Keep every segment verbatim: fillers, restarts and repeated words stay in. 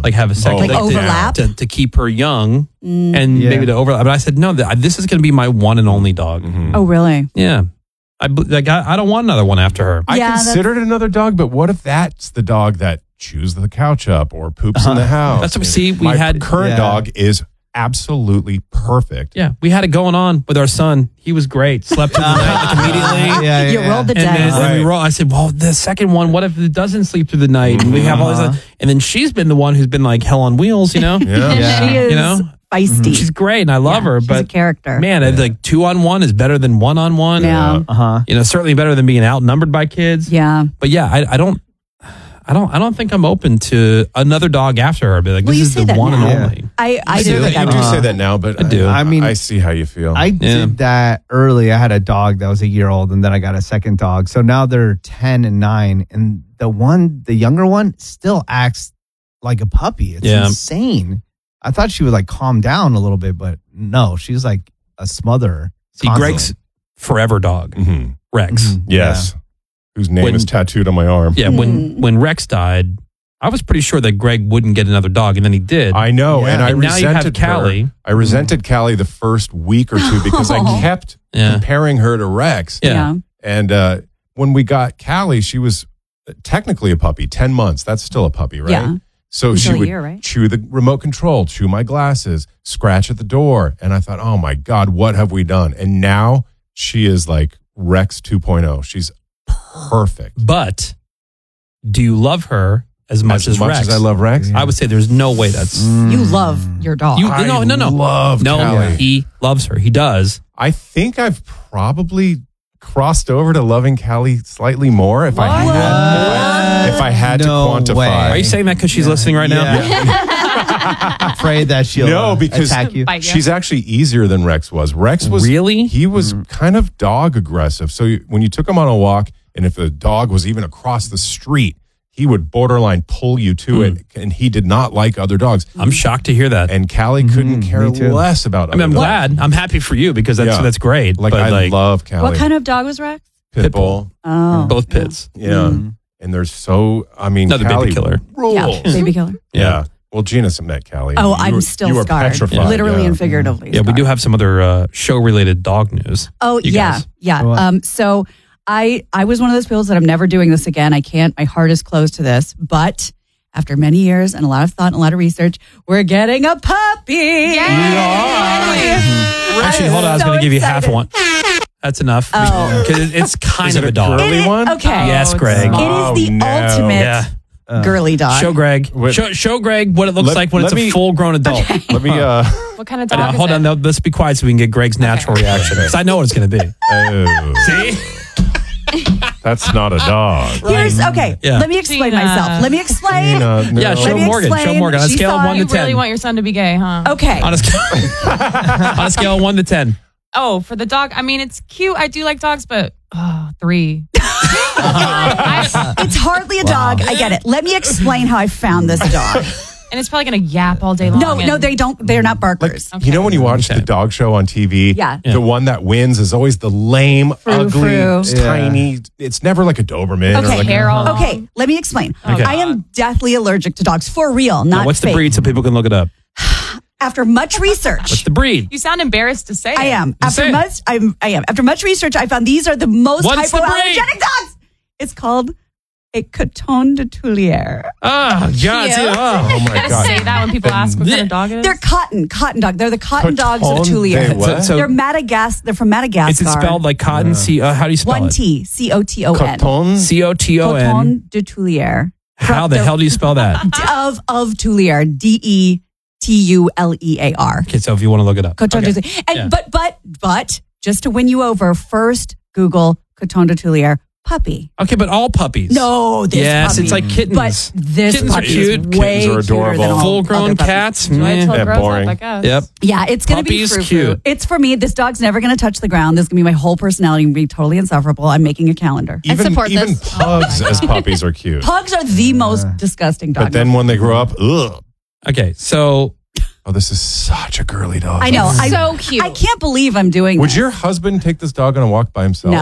like have a second, Like to- overlap? to, to keep her young Mm. and Yeah. maybe to overlap. But I said no. th- This is going to be my one and only dog. Mhm. Oh, really? Yeah, I bel- like I, I don't want another one after her. I Yeah, that's- considered another dog, but what if that's the dog that chews the couch up or poops in the house? That's what we see. We My had current Yeah. dog is absolutely perfect. yeah, we had it going on with our son. He was great. Slept through the night like, immediately. Yeah, You yeah. rolled the And then, dice. and we Right. roll, I said, well, the second one, what if it doesn't sleep through the night? And we have all this, Uh-huh. and then she's been the one who's been like hell on wheels, you know? Yeah. Yeah. She is You know? feisty. She's great, and I love Yeah, her, she's but a character. man, it's like two on one is better than one on one. Yeah. Uh-huh. You know, certainly better than being outnumbered by kids. Yeah. But yeah, I, I don't. I don't. I don't think I'm open to another dog after her. I'd be like, Well, this you is say the that one now. and only. I, I You do do, think I you do would. say that now, but I do. I mean- I see how you feel. I did that early. I had a dog that was a year old, and then I got a second dog. So now they're ten and nine, and the one, the younger one, still acts like a puppy. It's Yeah. insane. I thought she would like calm down a little bit, but no, she's like a smotherer. See, constantly. Greg's forever dog, Mhm. Rex. Mhm. Yes. Whose name When- is tattooed on my arm. Yeah, when Mm. when Rex died, I was pretty sure that Greg wouldn't get another dog, and then he did. I know, Yeah. and I And now you have resented Callie. her. I resented Callie the first week or two because I kept Yeah. comparing her to Rex. Yeah. And uh, when we got Callie, she was technically a puppy, ten months. That's still a puppy, right? Yeah. So Until she a would year, right? chew the remote control, chew my glasses, scratch at the door. And I thought, oh my God, what have we done? And now she is like Rex two point oh. She's perfect. But do you love her as much as, as much Rex? as I love Rex. I would say there's no way that's You love your dog. you. I No, no, no, love no. Callie. He loves her. He does. I think I've probably crossed over to loving Callie slightly more if I had, if I, if I had No to quantify. way. Are you saying that because she's listening right now? Yeah. Afraid that she'll No, uh, because attack you. Bite ya. she's actually easier than Rex was. Rex was Really? He was kind of dog aggressive. So you, when you took him on a walk, and if the dog was even across the street, he would borderline pull you to it, and he did not like other dogs. I'm shocked to hear that. And Callie couldn't Mhm, care me too. less about. I mean, I'm other glad. I'm happy for you because that's Yeah. that's great. Like but I like love Callie. What kind of dog was Rex? pit bull? Oh. both pits. Yeah, and they're so. I mean, Another Callie baby killer. rules. Yeah. Baby killer. Yeah. Well, Gina met Callie. Oh, You I'm were- still you were scarred. petrified, Literally yeah. and figuratively. Yeah, we scarred. do have some other uh, show related dog news. Oh You yeah, guys. yeah. What? Um, so I I was one of those people that I'm never doing this again. I can't. My heart is closed to this. But after many years and a lot of thought and a lot of research, we're getting a puppy. Actually, hold on. I was so going to give you half excited. one. That's enough. Oh. 'Cause it- it's kind Is of it a dog. girly It is- one? okay. Yes, it's Greg. small. It is the Oh, no. ultimate Yeah. girly dog. Show Greg. Wait. Show, show Greg what it looks Let- like when let it's me- a full grown adult. Let me. Uh, What kind of Uh, dog is hold it? on. No, let's be quiet so we can get Greg's natural reaction. Because I know what it's going to be. oh, See? that's not a dog. Here's okay. Yeah. Let me explain Gina. myself. Let me explain. Gina, no. Yeah, show Let me Morgan. Show explain. Morgan. On a She scale of thought one You to ten. really want your son to be gay, huh? Okay. on, a scale, on a scale of one to ten. Oh, for the dog, I mean, it's cute. I do like dogs, but oh, three. I- It's hardly a dog. I get it. Let me explain how I found this dog. and it's probably going to yap all day long. No, no, and- they don't. They're not Like, barkers. you know when you watch Okay. the dog show on T V? Yeah. The Yeah. one that wins is always the lame, Frou ugly, frou. Yeah. tiny. It's never like a Doberman. Okay. Or like Hair all Okay, let me explain. Okay. I am deathly allergic to dogs for real, Now, not what's the fake. breed so people can look it up? After much research, What's the breed? You sound embarrassed to say I it. am. Just say After it. much, I'm, I am. After much research, I found these are the most What's the breed? hypoallergenic dogs. It's called a Coton de Tulier. Oh, God. See, oh. oh my You gotta god. say that when people ask what kind of dog it is. They're cotton, cotton dog. They're the cotton dogs of Coton Tulier. de what? So- They're Madagascar. They're from Madagascar. Is it spelled like cotton? C, uh, how do you spell one it? T, C O T O N. Coton? C O T O N. Coton de Tulier. How the They're- hell do you spell that? of of Tulier? D E T U L E A R. Okay, so if you want to look it up. Coton Okay. de Tulier. And Yeah. but but but just to win you over, first Google Coton de Tulier puppy. Okay, but all puppies. No, this Yes, puppy. it's like kittens. But this Kittens are puppy cute. is way Kittens are cuter than adorable. all Full-grown other puppies. cats. Wait meh. till it Yeah, grows boring. up, I guess. Yep. Yeah, it's going to be Puppy's frou cute. It's for me. This dog's never going to touch the ground. This is going to be my whole personality and be totally insufferable. I'm making a calendar. Even, support even this. pugs as puppies are cute. Pugs are the most disgusting dog. But then when they grow up, ugh. Okay, so Oh, this is such a girly dog. I know. I, So cute. I can't believe I'm doing Would this. your husband take this dog on a walk by himself? No,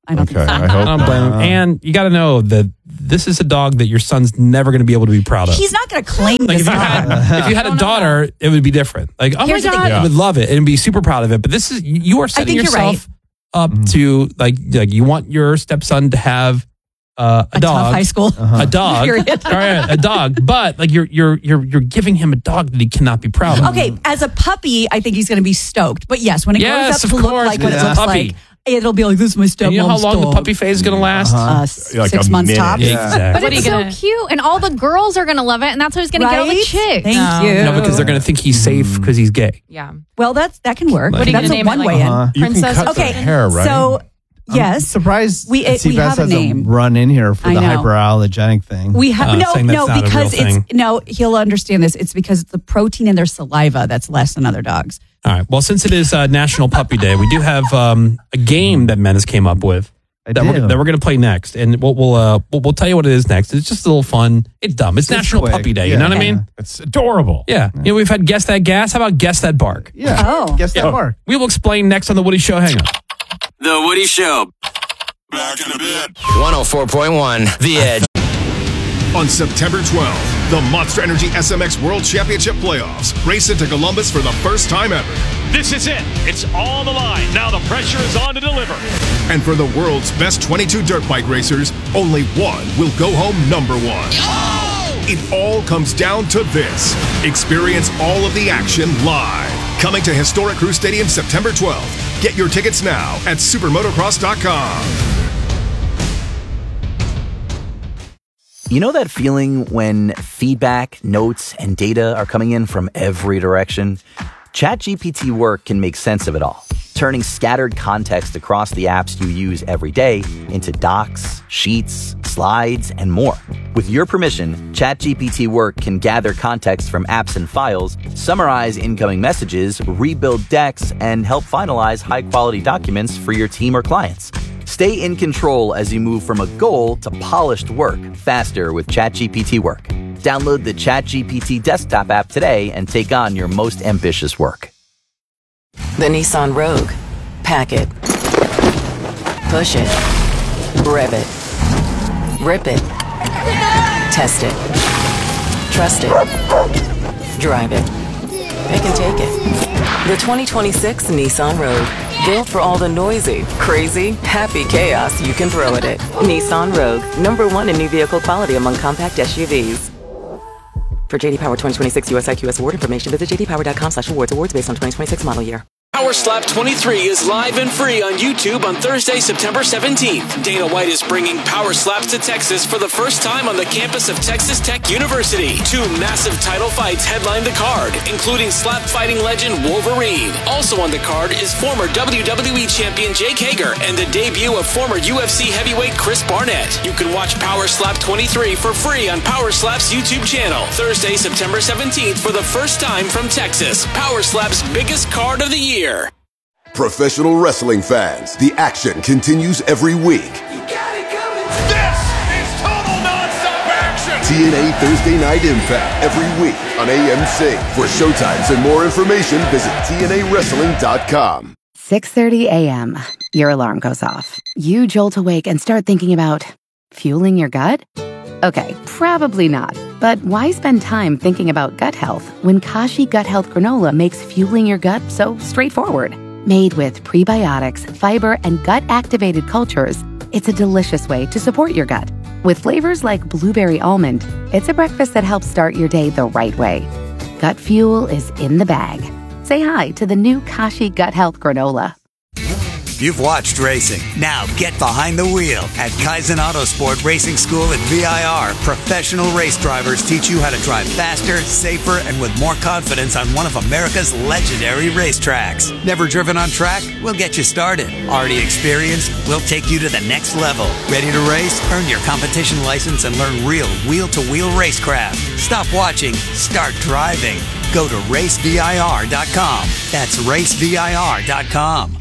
I don't Okay, think so. I hope I don't blame him. Uh, And you got to know that this is a dog that your son's never going to be able to be proud of. He's not going to claim Like this if you dog. had, if you had a daughter, it would be different. Like, oh Here's the my thing. god, Yeah. I would love it and be super proud of it. But this is you are setting think you're yourself up to like like you want your stepson to have uh, a, A dog, tough high school. a dog, Period. all right, a dog. But like you're you're you're you're giving him a dog that he cannot be proud of. Okay, as a puppy, I think he's going to be stoked. But yes, when it Yes, grows up of to look course, like what yeah. it looks Puppy. like, it'll be like, this is my stepmom's And you know how long dog. the puppy phase is going to last? Uh, s- Like six a months minute. tops. Yeah. Exactly. But What are it's you so gonna- cute, and all the girls are going to love it, and that's what he's going to get all the Right? chicks. Thank No. you. No, because they're going to think he's safe because he's gay. Yeah. Well, that's that can work. What are you That's gonna a name it, one like- way Uh-huh. You can Princess cut or the in. Okay, hair, right? so I'm yes, surprised We- it- Seabass we have a hasn't name. run in here for I the know. hyperallergenic thing. we have Uh, no, saying that's no, not a real because it's thing. no. He'll understand this. It's because it's the protein in their saliva that's less than other dogs. All right. Well, since it is uh, National Puppy Day, we do have um, a game that Menace came up with I that we're, do. that we're going to play next, and we'll we'll, uh, we'll we'll tell you what it is next. It's just a little fun. It's dumb. It's, It's National quick. Puppy Day. You Yeah. know what I mean? It's adorable. Yeah. You know, we've had guess that gas. How about guess that bark? Yeah. Oh. Guess that Yeah. mark. We will explain next on the Woody Show. Hang on. The Woody Show. Back in a bit. one oh four point one, The Edge. On September twelfth, the Monster Energy S M X World Championship Playoffs race into Columbus for the first time ever. This is it. It's all on the line. Now the pressure is on to deliver. And for the world's best twenty-two dirt bike racers, only one will go home number one. It all comes down to this. Experience all of the action live. Coming to Historic Crew Stadium September twelfth. Get your tickets now at supermotocross dot com. You know that feeling when feedback, notes, and data are coming in from every direction? ChatGPT Work can make sense of it all, turning scattered context across the apps you use every day into docs, sheets, slides, and more. With your permission, ChatGPT Work can gather context from apps and files, summarize incoming messages, rebuild decks, and help finalize high-quality documents for your team or clients. Stay in control as you move from a goal to polished work faster with ChatGPT Work. Download the ChatGPT desktop app today and take on your most ambitious work. The Nissan Rogue. Pack it. Push it. Rev it. Rip it. Test it. Trust it. Drive it. Pick and take it. The twenty twenty-six Nissan Rogue. Built for all the noisy, crazy, happy chaos you can throw at it. Nissan Rogue. Number one in new vehicle quality among compact S U Vs. For J D Power twenty twenty-six U S I Q S award information, visit j d power dot com slash awards. Awards based on twenty twenty-six model year. Power Slap twenty-three is live and free on YouTube on Thursday, September seventeenth. Dana White is bringing Power Slaps to Texas for the first time on the campus of Texas Tech University. Two massive title fights headline the card, including slap fighting legend Wolverine. Also on the card is former W W E champion Jake Hager and the debut of former U F C heavyweight Chris Barnett. You can watch Power Slap twenty-three for free on Power Slap's YouTube channel. Thursday, September seventeenth for the first time from Texas. Power Slap's biggest card of the year. Professional wrestling fans, the action continues every week. This is total nonstop action. T N A Thursday Night Impact every week on A M C. For showtimes and more information, visit T N A wrestling dot com. six thirty a.m. Your alarm goes off. You jolt awake and start thinking about fueling your gut? Okay, probably not. But why spend time thinking about gut health when Kashi Gut Health Granola makes fueling your gut so straightforward? Made with prebiotics, fiber, and gut-activated cultures, it's a delicious way to support your gut. With flavors like blueberry almond, it's a breakfast that helps start your day the right way. Gut fuel is in the bag. Say hi to the new Kashi Gut Health Granola. You've watched racing. Now get behind the wheel. At Kaizen Autosport Racing School at V I R, professional race drivers teach you how to drive faster, safer, and with more confidence on one of America's legendary racetracks. Never driven on track? We'll get you started. Already experienced? We'll take you to the next level. Ready to race? Earn your competition license and learn real wheel-to-wheel racecraft. Stop watching. Start driving. Go to race V I R dot com. That's race V I R dot com.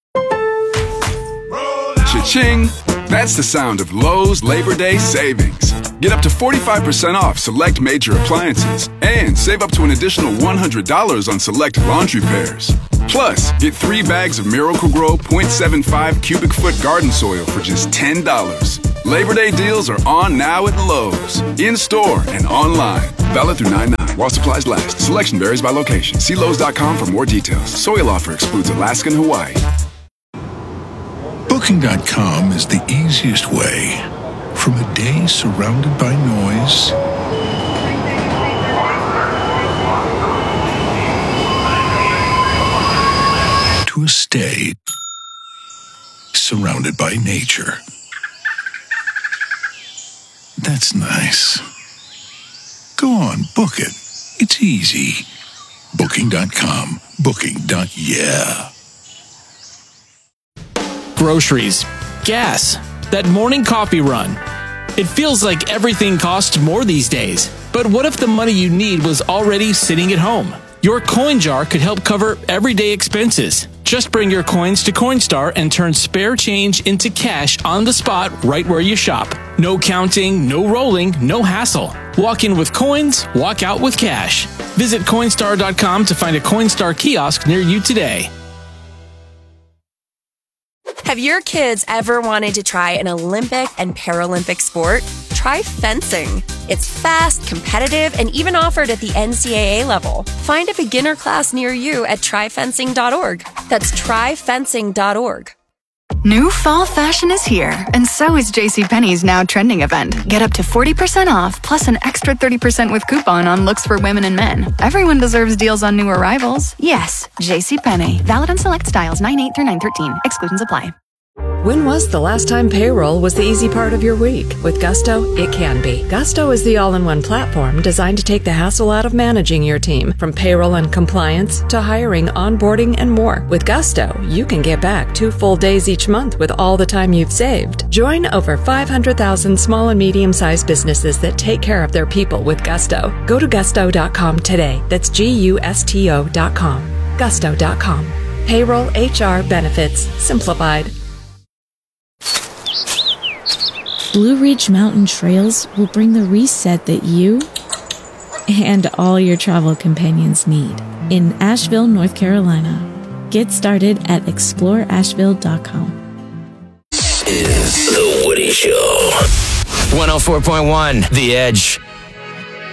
Cha-ching! That's the sound of Lowe's Labor Day savings. Get up to forty-five percent off select major appliances and save up to an additional one hundred dollars on select laundry pairs. Plus, get three bags of Miracle-Gro point seven five cubic foot garden soil for just ten dollars. Labor Day deals are on now at Lowe's. In-store and online. Valid through nine nine while supplies last. Selection varies by location. See Lowe's dot com for more details. Soil offer excludes Alaska and Hawaii. Booking dot com is the easiest way. From a day surrounded by noise to a stay surrounded by nature. That's nice. Go on, book it. It's easy. Booking dot com. Booking. Yeah. Groceries, gas, that morning coffee run. It feels like everything costs more these days. But what if the money you need was already sitting at home? Your coin jar could help cover everyday expenses. Just bring your coins to Coinstar and turn spare change into cash on the spot right where you shop. No counting, no rolling, no hassle. Walk in with coins, walk out with cash. Visit Coinstar dot com to find a Coinstar kiosk near you today. Have your kids ever wanted to try an Olympic and Paralympic sport? Try fencing. It's fast, competitive, and even offered at the N C double A level. Find a beginner class near you at try fencing dot org. That's try fencing dot org. New fall fashion is here, and so is JCPenney's Now Trending event. Get up to forty percent off, plus an extra thirty percent with coupon on looks for women and men. Everyone deserves deals on new arrivals. Yes, JCPenney. Valid on select styles nine eight through nine thirteen. Exclusions apply. When was the last time payroll was the easy part of your week? With Gusto, it can be. Gusto is the all-in-one platform designed to take the hassle out of managing your team, from payroll and compliance to hiring, onboarding, and more. With Gusto, you can get back two full days each month with all the time you've saved. Join over five hundred thousand small and medium-sized businesses that take care of their people with Gusto. Go to gusto dot com today. That's G U S T O dot com. gusto dot com. Payroll, H R, benefits, simplified. Blue Ridge Mountain Trails will bring the reset that you and all your travel companions need in Asheville, North Carolina. Get started at explore asheville dot com. Is The Woody Show. one oh four point one The Edge.